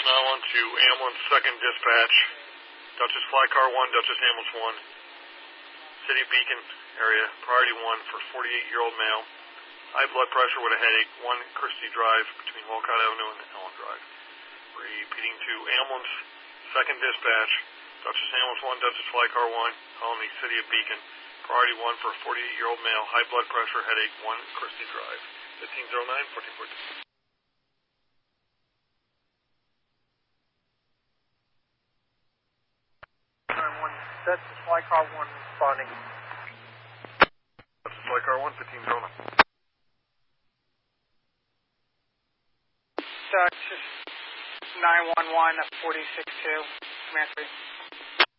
Now on to ambulance 2nd dispatch. Dutchess Fly Car 1, Dutchess Ambulance 1. City of Beacon area, priority 1 for 48-year-old male. High blood pressure with a headache, 1 Christie Drive between Walcott Avenue and Ellen Drive. Repeating to ambulance 2nd dispatch. Dutchess Ambulance 1, Dutchess Fly Car 1, calling the City of Beacon. Priority 1 for 48-year-old male, high blood pressure, headache, 1 Christie Drive. 1509, 1414. 9-1, Dutchess Fly Car 1 responding. Dutchess Fly Car 1, 1509. Dutchess 911 at 46-2, command 3.